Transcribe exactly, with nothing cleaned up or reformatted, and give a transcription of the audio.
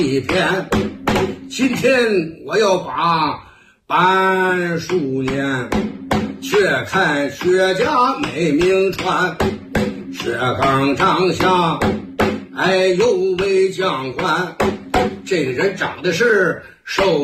一篇。今天我要把板书念，却看薛家美名传，薛刚长相，哎，有位将官，这个人长得是瘦。